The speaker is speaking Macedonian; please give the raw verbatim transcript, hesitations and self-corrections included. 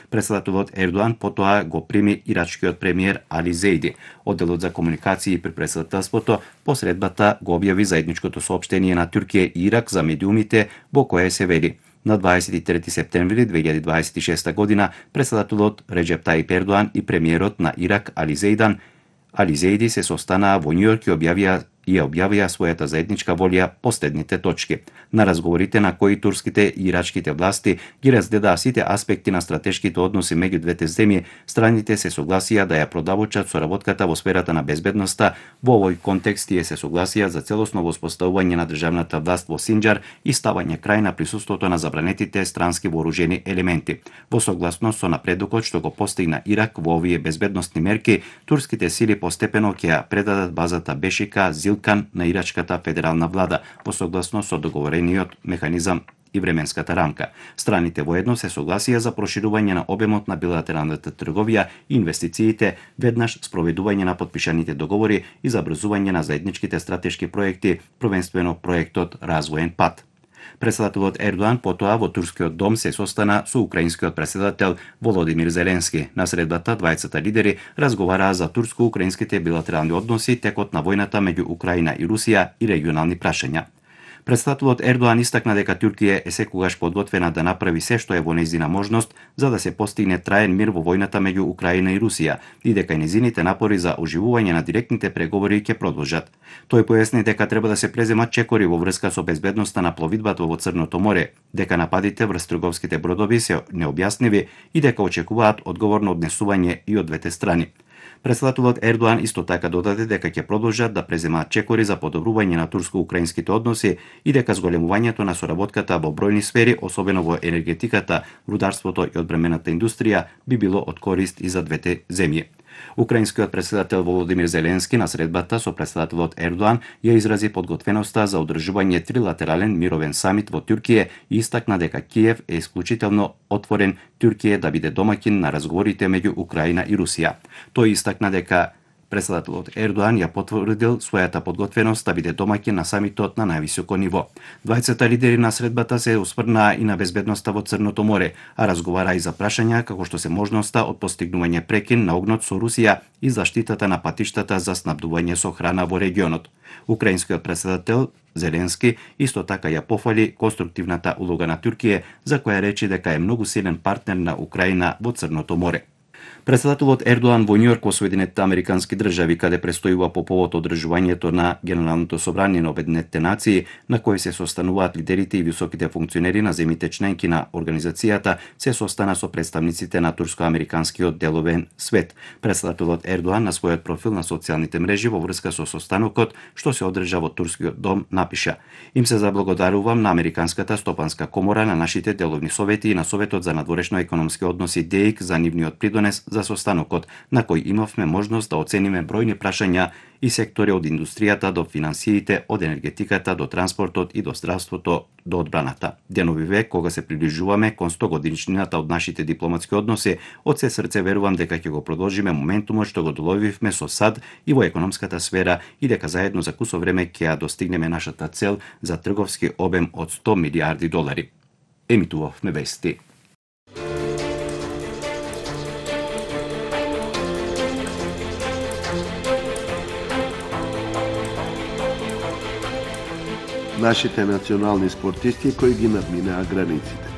Председателот Ердоан потоа го прими ирачкиот премиер Али Зейди. Одделот за комуникации при председателството по средбата го објави заедничкото соопштение на Туркија и Ирак за медиумите во кое се вели: на дваесет и трети септември две илјади дваесет и шеста година председателот Реджеп Таип Ердоан и премиерот на Ирак Али Зейдан Али Зейди се состанаа во Њујорк и објавија и објавија својата заедничка волја по следните точки. На разговорите на кои турските и ирачките власти ги разгледаа сите аспекти на стратешките односи меѓу двете земји, страните се согласија да ја продавочат соработката во сферата на безбедноста. Во овој контекст тие се согласија за целосно воспоставување на државната власт во Синџар и ставање крај на присуството на забранетите странски вооружени елементи. Во согласност со напредокот што го постигна Ирак во овие безбедносни мерки, турските сили постепено ќе ја предадат базата Бешика Зилкан на ирачката федерална влада во согласност со договорениот механизам и временската рамка. Страните воедно се согласија за проширување на обемот на билатералната трговија и инвестициите, веднаш спроведување на подпишаните договори и забрзување на заедничките стратешки проекти, провенствено проектот Развоен пат. Председателот Ердоан потоа во турскиот дом се состана со украинскиот председател Володимир Зеленски. На средбата двајцата лидери разговараа за турско-украинските билатерални односи, текот на војната меѓу Украина и Русија и регионални прашања. Председателот Ердоан истакна дека Туркија е секогаш подготвена да направи се што е во нејзина можност за да се постигне траен мир во војната меѓу Украина и Русија и дека незините напори за оживување на директните преговори ќе продолжат. Тој појасни дека треба да се преземат чекори во врска со безбедноста на пловидбата во Црното море, дека нападите врз трговските бродови се необјасниви и дека очекуваат одговорно однесување и од двете страни. Председателот Ердоан исто така додаде дека ќе продолжат да преземаат чекори за подобрување на турско-украинските односи и дека зголемувањето на соработката во бројни сфери, особено во енергетиката, рударството и одбрамената индустрија, би било од корист и за двете земји. Украинскиот председател Володимир Зеленски на средбата со председателот Ердоан ја изрази подготвеноста за одржување трилатерален мировен самит во Туркија и истакна дека Киев е исклучително отворен Туркија да биде домаќин на разговорите меѓу Украина и Русија. Тој истакна дека председателот Ердоан ја потврдил својата подготвеност да биде домаќин на самитот на највисоко ниво. Двајцата лидери на средбата се осврнаа и на безбедноста во Црното море, а разговараа и за прашања како што се можноста од постигнување прекин на огнот со Русија и заштитата на патиштата за снабдување со храна во регионот. Украинскиот председател Зеленски исто така ја пофали конструктивната улога на Туркија, за која рече дека е многу силен партнер на Украина во Црното море. Председателот Ердоан во Њујорк во Соединетите Американски држави, каде престојува по повод одржувањето на Генералното собрание на Обединетите нации, на кој се состануваат лидерите и високите функционери на земјите членки на организацијата, се состана со представниците на турско-американскиот деловен свет. Председателот Ердоан на својот профил на социјалните мрежи во врска со состанокот што се одржа во турскиот дом напиша: "Им се заблагодарувам на Американската стопанска комора, на нашите деловни совети и на Советот за надворешно економски односи ДЕИК за нивниот придонес за состанокот, на кој имавме можност да оцениме бројни прашања и сектори од индустријата до финансиите, од енергетиката до транспортот и до здравството до одбраната. Денови век кога се приближуваме кон сто годишнината од нашите дипломатски односи, од се срце верувам дека ќе го продолжиме моментумот што го доловивме со САД и во економската сфера и дека заедно за кусо време ќе ја достигнеме нашата цел за трговски обем од сто милијарди долари." Емитувавме вести. Нашите национални спортисти кои ги надминаа границите.